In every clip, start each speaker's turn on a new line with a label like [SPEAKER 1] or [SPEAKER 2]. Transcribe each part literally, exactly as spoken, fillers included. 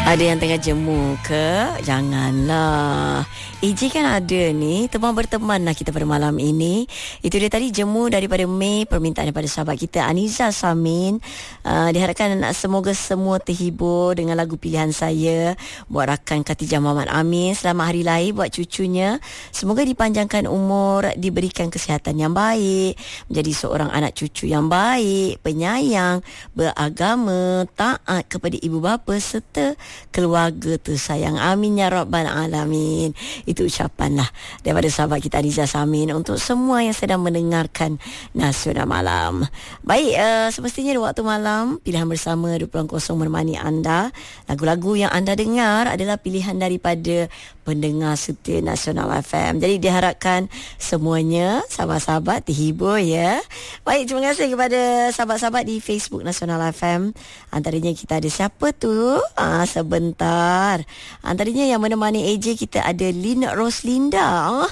[SPEAKER 1] Ada yang tengah jemu ke? Janganlah. A J kan ada ni. Teman berteman lah kita pada malam ini. Itu dia tadi jemu daripada Mei. Permintaan daripada sahabat kita Aniza Samin. uh, Diharapkan semoga semua terhibur dengan lagu pilihan saya buat rakan Khatijah Muhammad Amin. Selamat hari lahir buat cucunya. Semoga dipanjangkan umur, diberikan kesihatan yang baik, menjadi seorang anak cucu yang baik, penyayang, beragama, taat kepada ibu bapa serta keluarga tersayang. Amin ya rabbal alamin. Itu ucapan lah daripada sahabat kita Aniza Samin untuk semua yang sedang mendengarkan Nasional Malam. Baik, uh, semestinya di waktu malam pilihan bersama dua puluh kosong menemani anda. Lagu-lagu yang anda dengar adalah pilihan daripada pendengar setia Nasional F M. Jadi diharapkan semuanya sahabat-sahabat terhibur ya. Baik, terima kasih kepada sahabat-sahabat di Facebook Nasional F M. Antaranya kita ada siapa tu? Ah, sebentar. Antaranya yang menemani A J kita ada Lin Roslinda.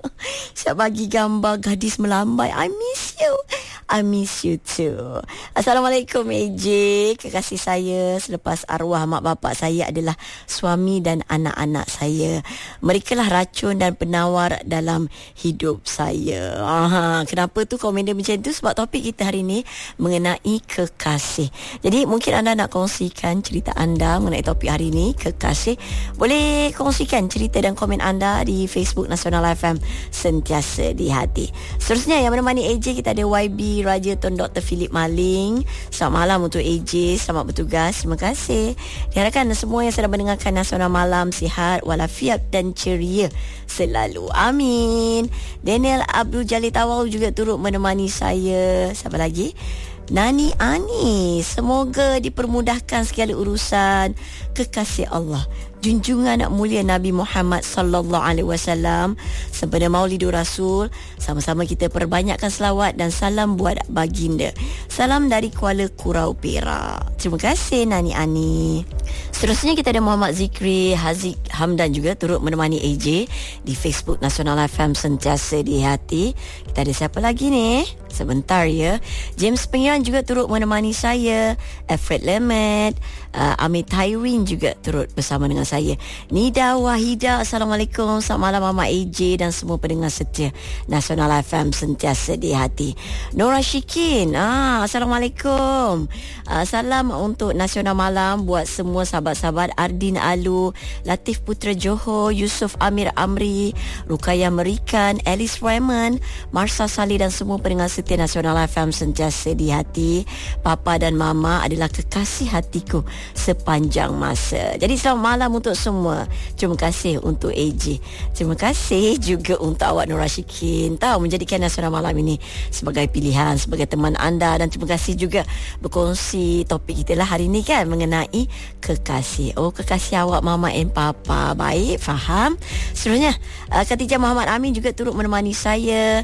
[SPEAKER 1] Siap bagi gambar gadis melambai. I miss you. I miss you too. Assalamualaikum A J. Kekasih saya selepas arwah mak bapak saya adalah suami dan anak-anak saya. Mereka lah racun dan penawar dalam hidup saya. Aha, kenapa tu komen dia macam tu? Sebab topik kita hari ni mengenai kekasih. Jadi mungkin anda nak kongsikan cerita anda mengenai topik hari ni, kekasih. Boleh kongsikan cerita dan komen anda di Facebook Nasional F M, sentiasa di hati. Seterusnya yang menemani A J kita ada Y B Raja Tun Doktor Philip Maling. Selamat malam untuk A J. Selamat bertugas. Terima kasih. Diharapkan semua yang sedang mendengarkan Nasional Malam sihat walafiat dan ceria selalu. Amin. Daniel Abdul Jalil Tawau juga turut menemani saya. Siapa lagi? Nani Ani, semoga dipermudahkan segala urusan. Kekasih Allah, junjungan mulia Nabi Muhammad sallallahu alaihi wasallam sempena Maulidur Rasul. Sama-sama kita perbanyakkan selawat dan salam buat baginda. Salam dari Kuala Kurau Perak. Terima kasih Nani Ani. Seterusnya kita ada Muhammad Zikri Haziq Hamdan juga turut menemani A J di Facebook Nasional F M, sentiasa di hati. Kita ada siapa lagi ni? Sebentar ya. James Pengiran juga turut menemani saya. Alfred Lemet, uh, Amit Hairin juga turut bersama dengan saya. Nida Wahida, Assalamualaikum. Selamat malam Mama A J dan semua pendengar setia Nasional F M, sentiasa di hati. Nora Shikin, ah, Assalamualaikum. uh, Salam untuk Nasional Malam buat semua sahabat-sahabat. Ardin Alu, Latif Putra Johor, Yusuf Amir Amri, Rukaya Merikan, Alice Raymond, Marsha Saleh dan semua pendengar setia Nasional F M, sentiasa di hati. Papa dan Mama adalah kekasih hatiku sepanjang masa. Jadi selamat malam untuk semua. Terima kasih untuk A J. Terima kasih juga untuk awak Nur Rashikin, tahu menjadikan Nasional Malam ini sebagai pilihan, sebagai teman anda. Dan terima kasih juga berkongsi topik kita lah hari ini kan, mengenai kekasih. Oh, kekasih awak Mama and Papa. Baik, faham. Seterusnya uh, Khatijah Muhammad Amin juga turut menemani saya.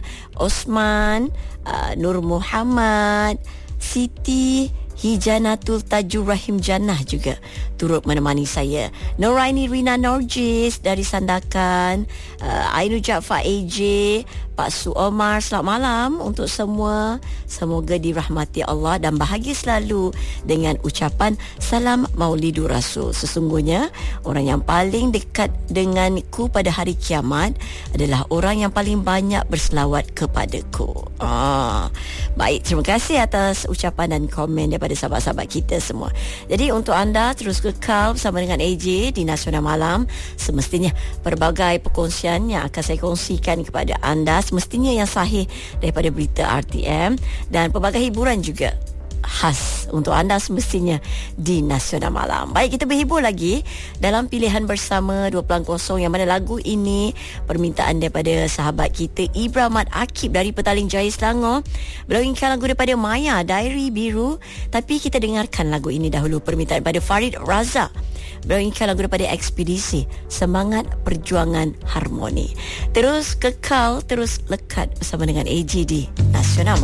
[SPEAKER 1] Osman, uh, Nur Muhammad, Siti Hijanatul Tajur Rahim Jannah juga turut menemani saya. Noraini Rina Norjis dari Sandakan, uh, Ainu Jaafar A J, Pak Su Omar, selamat malam untuk semua. Semoga dirahmati Allah dan bahagia selalu dengan ucapan salam Maulidur Rasul. Sesungguhnya orang yang paling dekat denganku pada hari kiamat adalah orang yang paling banyak berselawat kepadaku. Ah, baik, terima kasih atas ucapan dan komen daripada sahabat-sahabat kita semua. Jadi untuk anda terus kekal bersama dengan A J di Nasional Malam. Semestinya pelbagai perkongsian yang akan saya kongsikan kepada anda semestinya yang sahih daripada berita R T M dan pelbagai hiburan juga khas untuk anda semestinya di Nasional Malam. Baik, kita berhibur lagi dalam pilihan bersama dua puluh kosong yang mana lagu ini permintaan daripada sahabat kita Ibrahim Akib dari Petaling Jaya Selangor. Beliau inginkan lagu daripada Maya, Diary Biru, tapi kita dengarkan lagu ini dahulu. Permintaan daripada Farid Razak. Beliau inginkan lagu daripada Ekspedisi, Semangat Perjuangan Harmoni. Terus kekal, terus lekat bersama dengan A J di Nasional Malam.